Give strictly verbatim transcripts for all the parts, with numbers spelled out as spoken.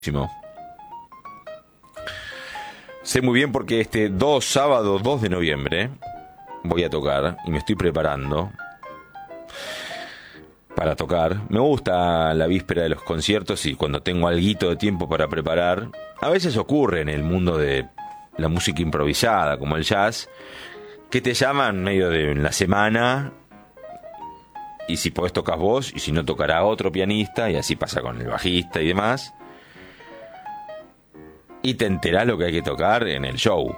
Sé muy bien porque este dos, sábado dos de noviembre, voy a tocar y me estoy preparando para tocar. Me gusta la víspera de los conciertos y cuando tengo alguito de tiempo para preparar. A veces ocurre en el mundo de la música improvisada, como el jazz, que te llaman medio de la semana y si podés tocas vos y si no tocará otro pianista y así pasa con el bajista y demás. Y te enterás lo que hay que tocar en el show.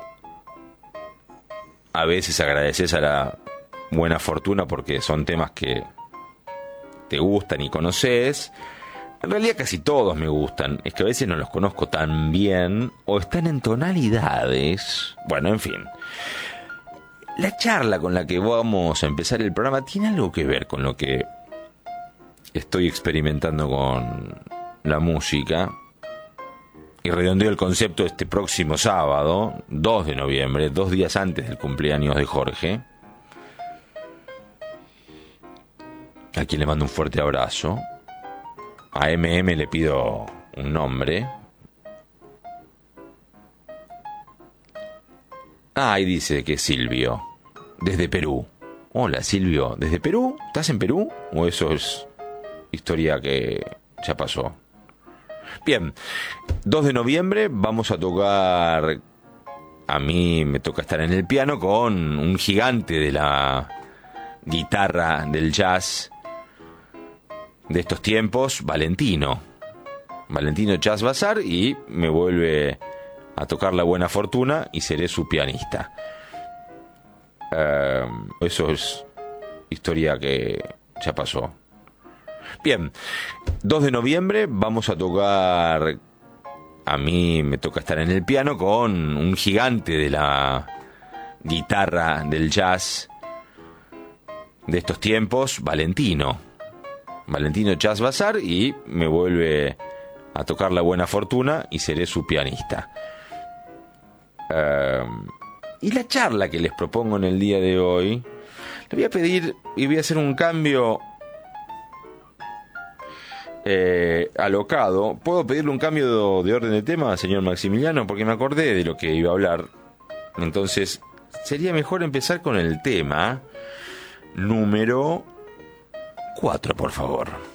A veces agradeces a la buena fortuna porque son temas que te gustan y conoces. En realidad casi todos me gustan. Es que a veces no los conozco tan bien o están en tonalidades. Bueno, en fin. La charla con la que vamos a empezar el programa tiene algo que ver con lo que estoy experimentando con la música. Y redondeo el concepto este próximo sábado, dos de noviembre, dos días antes del cumpleaños de Jorge, a quien le mando un fuerte abrazo. A M M le pido un nombre. Ah, y dice que es Silvio, desde Perú. Hola Silvio, ¿desde Perú? ¿Estás en Perú? ¿O eso es historia que ya pasó? Bien, dos de noviembre vamos a tocar. A mí me toca estar en el piano con un gigante de la guitarra del jazz de estos tiempos, Valentino. Valentino Jazz Bazaar, y me vuelve a tocar la buena fortuna y seré su pianista. Uh, eso es historia que ya pasó. Bien, dos de noviembre vamos a tocar. A mí me toca estar en el piano con un gigante de la guitarra del jazz de estos tiempos, Valentino. Valentino Jazz Bazaar, y me vuelve a tocar la buena fortuna y seré su pianista. Uh, y la charla que les propongo en el día de hoy, le voy a pedir y voy a hacer un cambio eh, alocado. ¿Puedo pedirle un cambio de, de orden de tema, señor Maximiliano? Porque me acordé de lo que iba a hablar. Entonces, sería mejor empezar con el tema número cuatro, por favor.